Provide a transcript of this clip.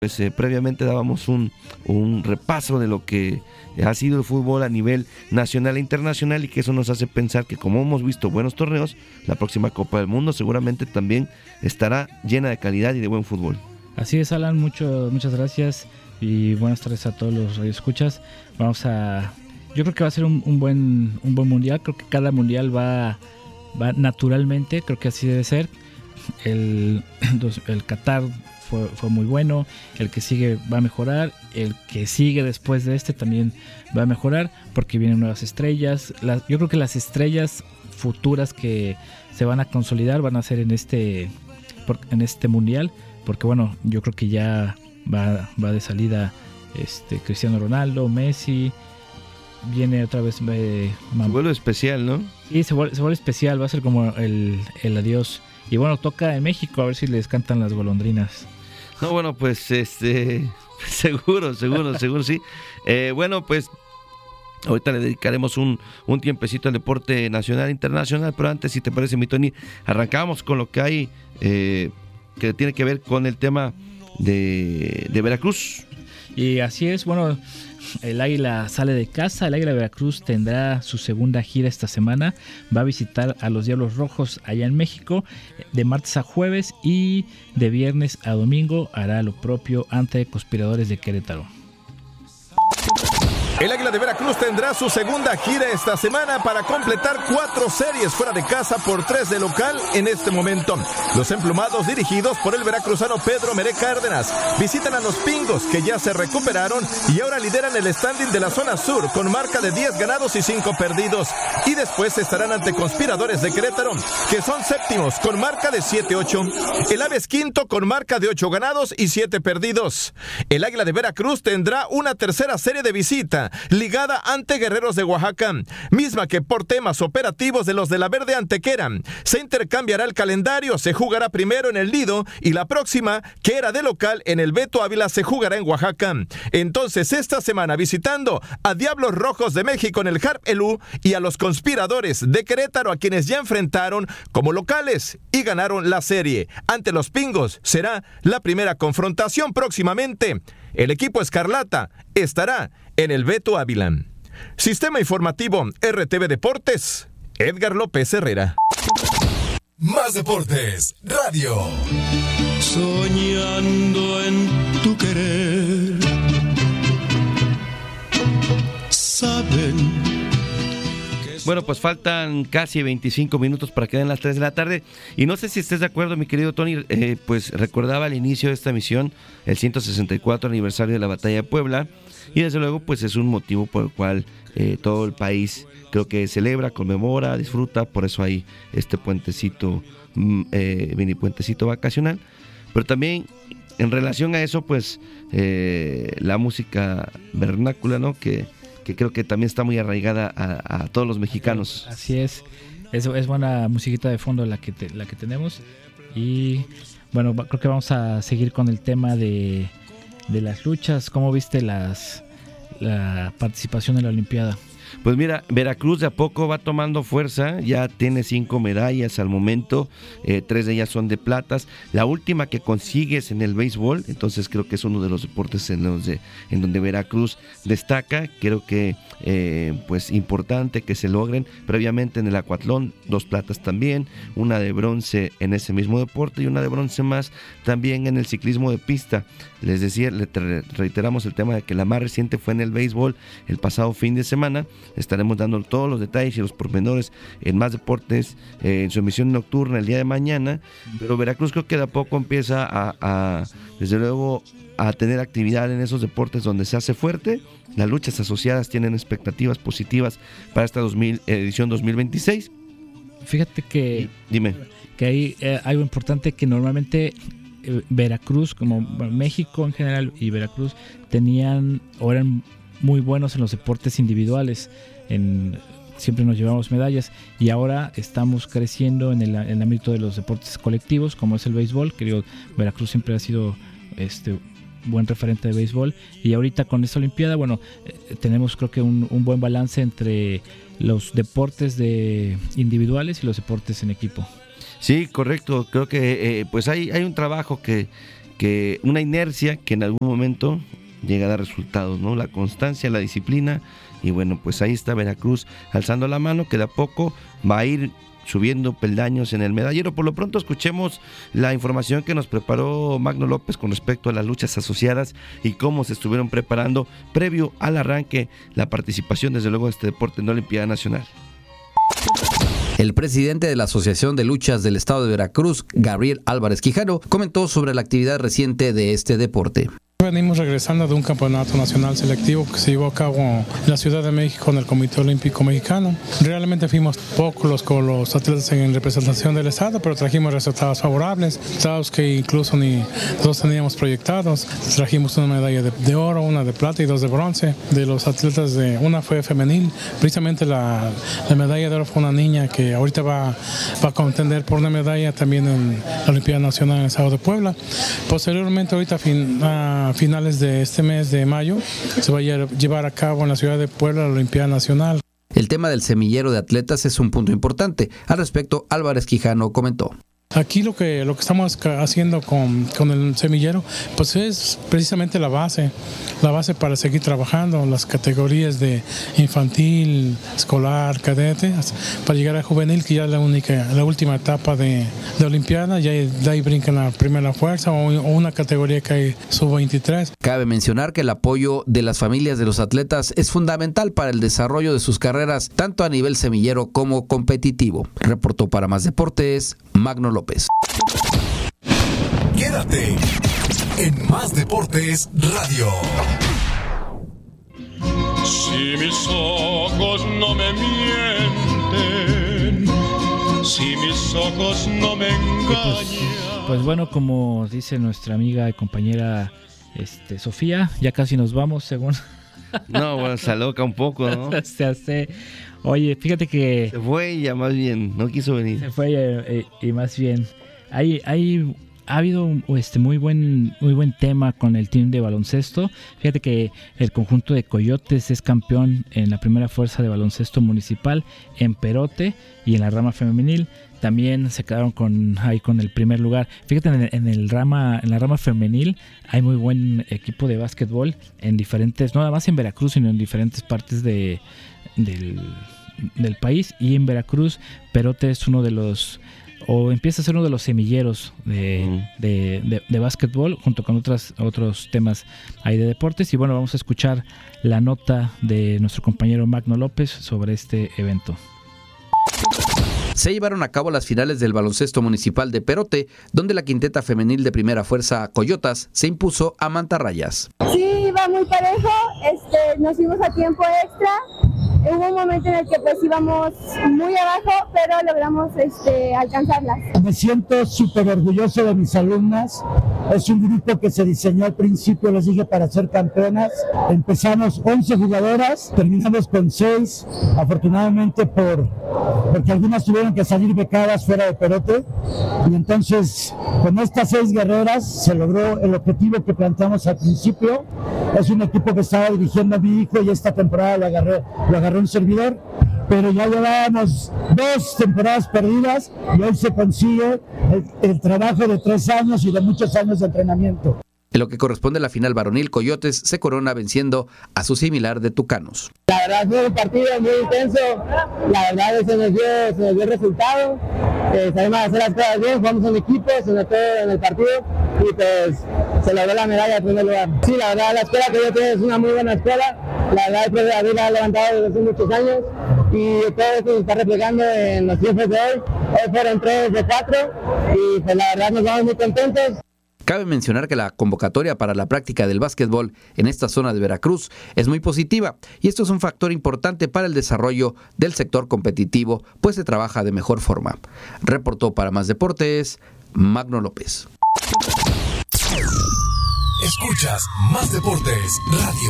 Pues previamente dábamos un repaso de lo que ha sido el fútbol a nivel nacional e internacional, y que eso nos hace pensar que, como hemos visto buenos torneos, la próxima Copa del Mundo seguramente también estará llena de calidad y de buen fútbol. Así es, Alan, muchas gracias y buenas tardes a todos los radioescuchas. Yo creo que va a ser un buen mundial. Creo que cada mundial va naturalmente, creo que así debe ser. El Qatar fue muy bueno, el que sigue va a mejorar, el que sigue después de este también va a mejorar, porque vienen nuevas estrellas. Yo creo que las estrellas futuras que se van a consolidar van a ser en este mundial, porque bueno, yo creo que ya va de salida Cristiano Ronaldo, Messi, viene otra vez se vuelve especial, ¿no? Sí, se vuelve especial, va a ser como el adiós. Y bueno, toca en México, a ver si les cantan las golondrinas. No, bueno, pues seguro, sí. Bueno, pues ahorita le dedicaremos un tiempecito al deporte nacional e internacional, pero antes, si te parece, mi Tony, arrancamos con lo que hay que tiene que ver con el tema de Veracruz. Y así es, bueno, el Águila sale de casa. El Águila de Veracruz tendrá su segunda gira esta semana. Va a visitar a los Diablos Rojos allá en México de martes a jueves, y de viernes a domingo hará lo propio ante Conspiradores de Querétaro. El Águila de Veracruz tendrá su segunda gira esta semana para completar 4 series fuera de casa por 3 de local en este momento. Los emplumados, dirigidos por el veracruzano Pedro Meré Cárdenas, visitan a los Pingos, que ya se recuperaron y ahora lideran el standing de la zona sur con marca de 10 ganados y 5 perdidos. Y después estarán ante Conspiradores de Querétaro, que son séptimos con marca de 7-8. El Aves quinto con marca de 8 ganados y 7 perdidos. El Águila de Veracruz tendrá una tercera serie de visita ligada ante Guerreros de Oaxaca, misma que por temas operativos de los de la Verde Antequera se intercambiará el calendario. Se jugará primero en el Lido y la próxima, que era de local en el Beto Ávila, se jugará en Oaxaca. Entonces, esta semana visitando a Diablos Rojos de México en el Harp Elú y a los Conspiradores de Querétaro, a quienes ya enfrentaron como locales y ganaron la serie. Ante los Pingos será la primera confrontación próximamente. El equipo Escarlata estará en el Beto Ávila. Sistema informativo RTV Deportes, Edgar López Herrera. Más Deportes Radio. Soñando en tu querer, saben. Bueno, pues faltan casi 25 minutos para que den las 3 de la tarde. Y no sé si estés de acuerdo, mi querido Tony, pues recordaba al inicio de esta emisión el 164 aniversario de la Batalla de Puebla. Y desde luego, pues es un motivo por el cual todo el país creo que celebra, conmemora, disfruta. Por eso hay este puentecito, mini puentecito vacacional. Pero también en relación a eso, pues la música vernácula, ¿no? Que creo que también está muy arraigada a todos los mexicanos. Así es buena musiquita de fondo la que tenemos. Y bueno, creo que vamos a seguir con el tema de las luchas. ¿Cómo viste la participación en la Olimpiada? Pues mira, Veracruz de a poco va tomando fuerza, ya tiene 5 medallas al momento, 3 de ellas son de platas. La última que consigues en el béisbol, entonces creo que es uno de los deportes en donde Veracruz destaca. Creo que pues importante que se logren. Previamente en el acuatlón, 2 platas también, una de bronce en ese mismo deporte y una de bronce más también en el ciclismo de pista. Les decía, reiteramos el tema de que la más reciente fue en el béisbol el pasado fin de semana. Estaremos dando todos los detalles y los pormenores en Más Deportes en su emisión nocturna el día de mañana. Pero Veracruz creo que de a poco empieza desde luego a tener actividad en esos deportes donde se hace fuerte. Las luchas asociadas tienen expectativas positivas para esta edición 2026. Fíjate que Dime. Que hay algo importante, que normalmente Veracruz, como México en general y Veracruz, eran muy buenos en los deportes individuales. Siempre nos llevamos medallas, y ahora estamos creciendo en el ámbito de los deportes colectivos, como es el béisbol. Que Veracruz siempre ha sido buen referente de béisbol, y ahorita con esta Olimpiada, bueno, tenemos creo que un buen balance entre los deportes individuales y los deportes en equipo. Sí, correcto. Creo que pues hay un trabajo que que una inercia que en algún momento llega a dar resultados, ¿no? La constancia, la disciplina, y bueno, pues ahí está Veracruz alzando la mano, que de a poco va a ir subiendo peldaños en el medallero. Por lo pronto escuchemos la información que nos preparó Magno López con respecto a las luchas asociadas y cómo se estuvieron preparando previo al arranque, la participación desde luego de este deporte en la Olimpiada Nacional. El presidente de la Asociación de Luchas del Estado de Veracruz, Gabriel Álvarez Quijano, comentó sobre la actividad reciente de este deporte. Venimos regresando de un campeonato nacional selectivo que se llevó a cabo en la Ciudad de México en el Comité Olímpico Mexicano. Realmente fuimos pocos con los atletas en representación del Estado, pero trajimos resultados favorables, resultados que incluso ni nosotros teníamos proyectados. Trajimos una medalla de oro, una de plata y 2 de bronce. De los atletas, una fue femenil, precisamente la medalla de oro fue una niña que ahorita va a contender por una medalla también en la Olimpiada Nacional en el Estado de Puebla. Posteriormente, ahorita a finales de este mes de mayo se va a llevar a cabo en la ciudad de Puebla la Olimpiada Nacional. El tema del semillero de atletas es un punto importante. Al respecto, Álvarez Quijano comentó. Aquí lo que estamos haciendo con el semillero, pues es precisamente la base para seguir trabajando las categorías de infantil, escolar, cadete, para llegar a juvenil, que ya es la última etapa de Olimpiada, ya de ahí brincan la primera fuerza o una categoría que hay sub-23. Cabe mencionar que el apoyo de las familias de los atletas es fundamental para el desarrollo de sus carreras, tanto a nivel semillero como competitivo. Reportó para Más Deportes, Magno López. Quédate en Más Deportes Radio. Si mis ojos no me mienten, si mis ojos no me engañan. Pues bueno, como dice nuestra amiga y compañera Sofía, ya casi nos vamos, según. No, bueno, se aloca un poco, ¿no? Se hace. Oye, fíjate que se fue y ya más bien no quiso venir. Se fue y más bien ha habido muy buen tema con el team de baloncesto. Fíjate que el conjunto de Coyotes es campeón en la primera fuerza de baloncesto municipal en Perote y en la rama femenil. También se quedaron con el primer lugar. Fíjate, en la rama femenil hay muy buen equipo de básquetbol en diferentes, no nada más en Veracruz, sino en diferentes partes del país. Y en Veracruz, Perote es empieza a ser uno de los semilleros de básquetbol, junto con otros temas ahí de deportes. Y bueno, vamos a escuchar la nota de nuestro compañero Magno López sobre este evento. Se llevaron a cabo las finales del baloncesto municipal de Perote, donde la quinteta femenil de primera fuerza Coyotas se impuso a Mantarrayas. Sí, va muy parejo, nos fuimos a tiempo extra. Hubo un momento en el que pues íbamos muy abajo, pero logramos alcanzarlas. Me siento súper orgulloso de mis alumnas. Es un grupo que se diseñó al principio, les dije, para ser campeonas. Empezamos 11 jugadoras, terminamos con 6, afortunadamente porque algunas tuvieron que salir becadas fuera de Perote. Y entonces, con estas 6 guerreras se logró el objetivo que planteamos al principio. Es un equipo que estaba dirigiendo a mi hijo y esta temporada lo agarró un servidor, pero ya llevábamos 2 temporadas perdidas y hoy se consigue el trabajo de 3 años y de muchos años de entrenamiento. En lo que corresponde a la final varonil, Coyotes se corona venciendo a su similar de Tucanos. La verdad fue un partido muy intenso, la verdad se nos dio el resultado, sabemos hacer las cosas bien, jugamos en equipo, se notó en el partido y pues se logró la medalla en primer lugar. Sí, la verdad la escuela que yo tengo es una muy buena escuela, la verdad el profe David la ha levantado desde hace muchos años y todo esto se está reflejando en los triunfos de hoy. Hoy fueron 3 de 4 y pues la verdad nos vamos muy contentos. Cabe mencionar que la convocatoria para la práctica del básquetbol en esta zona de Veracruz es muy positiva y esto es un factor importante para el desarrollo del sector competitivo, pues se trabaja de mejor forma. Reportó para Más Deportes, Magno López. Escuchas Más Deportes Radio.